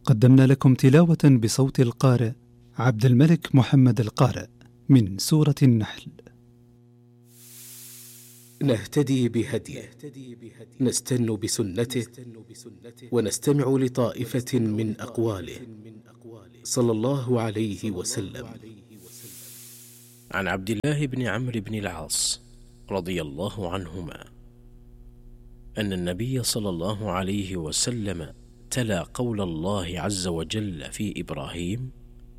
قدمنا لكم تلاوة بصوت القارئ عبد الملك محمد القارئ من سورة النحل. نهتدي بهديه، نستن بسنته، ونستمع لطائفة من أقواله صلى الله عليه وسلم. عن عبد الله بن عمرو بن العاص رضي الله عنهما أن النبي صلى الله عليه وسلم تلا قول الله عز وجل في إبراهيم: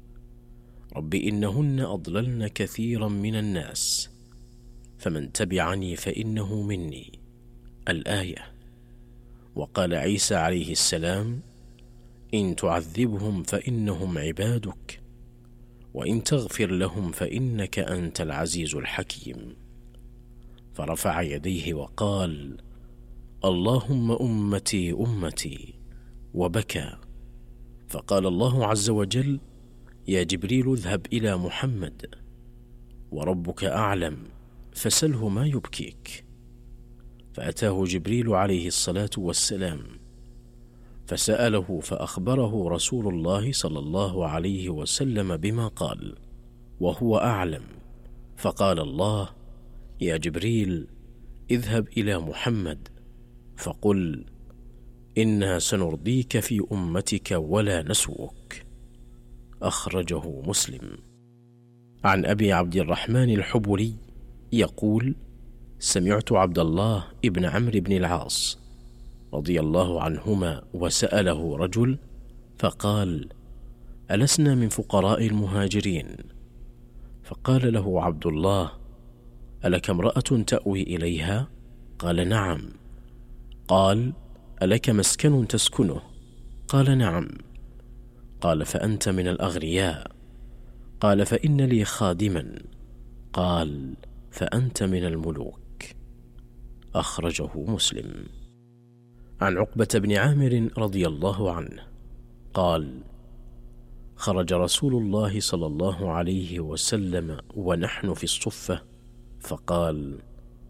رب إنهن أضللن كثيرا من الناس فمن تبعني فإنه مني، الآية. وقال عيسى عليه السلام: إن تعذبهم فإنهم عبادك وإن تغفر لهم فإنك أنت العزيز الحكيم. فرفع يديه وقال: اللهم أمتي أمتي، وبكى. فقال الله عز وجل: يا جبريل اذهب إلى محمد وربك أعلم فسله ما يبكيك. فأتاه جبريل عليه الصلاة والسلام فسأله، فأخبره رسول الله صلى الله عليه وسلم بما قال وهو أعلم. فقال الله: يا جبريل اذهب إلى محمد فقل: إنا سنرضيك في أمتك ولا نسوك. أخرجه مسلم. عن أبي عبد الرحمن الحبري يقول: سمعت عبد الله ابن عمرو بن العاص رضي الله عنهما وسأله رجل فقال: ألسنا من فقراء المهاجرين؟ فقال له عبد الله: ألك امرأة تأوي إليها؟ قال: نعم. قال: ألك مسكن تسكنه؟ قال: نعم. قال: فأنت من الأغنياء؟ قال: فإن لي خادما؟ قال: فأنت من الملوك. أخرجه مسلم. عن عقبة بن عامر رضي الله عنه قال: خرج رسول الله صلى الله عليه وسلم ونحن في الصفة فقال: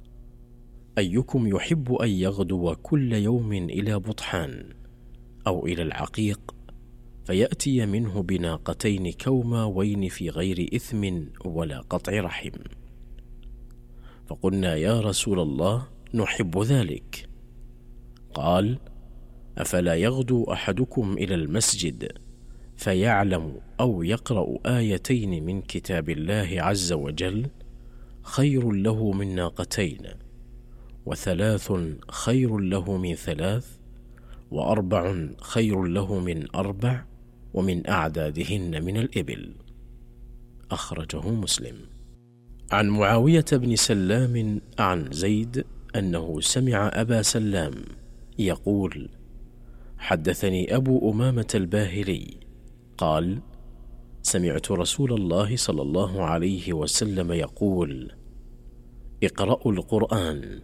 أيكم يحب أن يغدو كل يوم إلى بطحان أو إلى العقيق فيأتي منه بناقتين كوماوين في غير إثم ولا قطع رحم؟ فقلنا: يا رسول الله نحب ذلك. قال: أفلا يغدو أحدكم إلى المسجد فيعلم أو يقرأ آيتين من كتاب الله عز وجل خير له من ناقتين، وثلاث خير له من ثلاث، وأربع خير له من أربع، ومن أعدادهن من الإبل. أخرجه مسلم. عن معاوية بن سلام عن زيد أنه سمع أبا سلام يقول: حدثني أبو أمامة الباهلي قال: سمعت رسول الله صلى الله عليه وسلم يقول: اقرأوا القرآن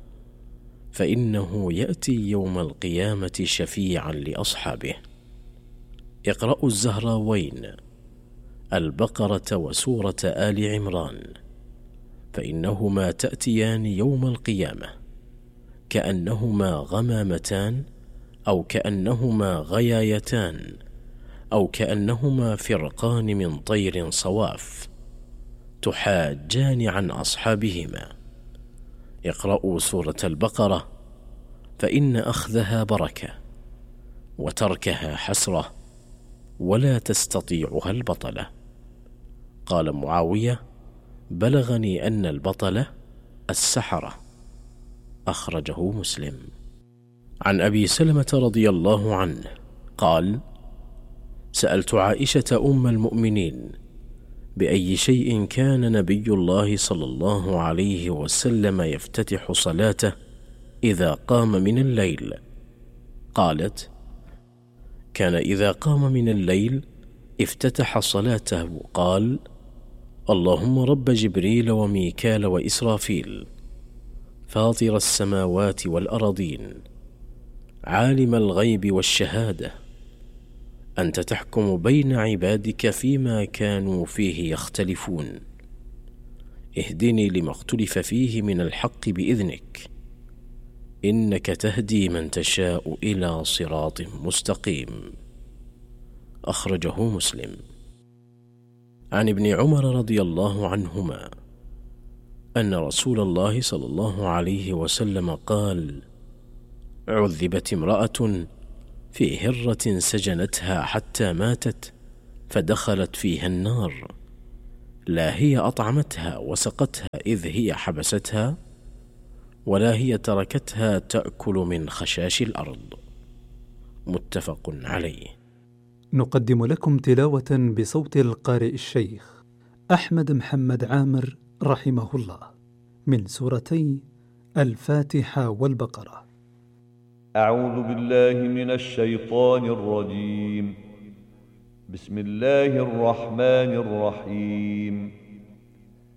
فإنه يأتي يوم القيامة شفيعا لأصحابه. اقرأوا الزهراوين، البقرة وسورة آل عمران، فإنهما تأتيان يوم القيامة كأنهما غمامتان أو كأنهما غيايتان أو كأنهما فرقان من طير صواف تحاجان عن أصحابهما. اقرأوا سورة البقرة فإن أخذها بركة وتركها حسرة ولا تستطيعها البطلة. قال معاوية: بلغني أن البطلة السحرة. أخرجه مسلم. عن أبي سلمة رضي الله عنه قال: سألت عائشة أم المؤمنين بأي شيء كان نبي الله صلى الله عليه وسلم يفتتح صلاته إذا قام من الليل؟ قالت: كان إذا قام من الليل افتتح صلاته قال: اللهم رب جبريل وميكال وإسرافيل، فاطر السماوات والأرضين، عالم الغيب والشهادة، أنت تحكم بين عبادك فيما كانوا فيه يختلفون، اهدني لما اختلف فيه من الحق بإذنك، إنك تهدي من تشاء إلى صراط مستقيم. أخرجه مسلم. عن ابن عمر رضي الله عنهما أن رسول الله صلى الله عليه وسلم قال: عذبت امرأة في هرة سجنتها حتى ماتت فدخلت فيها النار، لا هي أطعمتها وسقتها إذ هي حبستها، ولا هي تركتها تأكل من خشاش الأرض. متفق عليه. نقدم لكم تلاوة بصوت القارئ الشيخ أحمد محمد عامر رحمه الله من سورتي الفاتحة والبقرة. أعوذ بالله من الشيطان الرجيم. بسم الله الرحمن الرحيم.